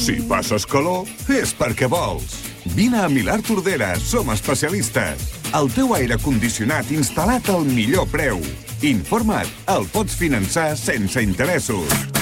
Si passes calor, és perquè vols. Vine a Milà Tordera, som especialistes. El teu aire condicionat instal·lat al millor preu. Informa't, el pots finançar sense interessos.